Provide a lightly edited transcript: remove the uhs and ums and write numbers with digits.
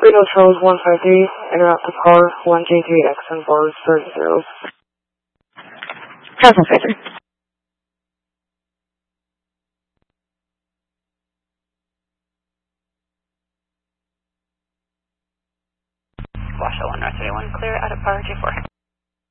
Reno Charles 153, interrupt to car 1J3X and bars 30. Charles 153. Squash 01 North 31, clear out of bar J4.